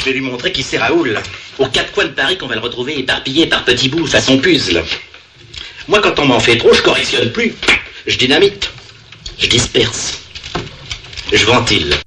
Je vais lui montrer qui c'est Raoul. Aux quatre coins de Paris qu'on va le retrouver éparpillé par petits bouts façon puzzle. Moi, quand on m'en fait trop, je correctionne plus. Je dynamite. Je disperse. Je ventile.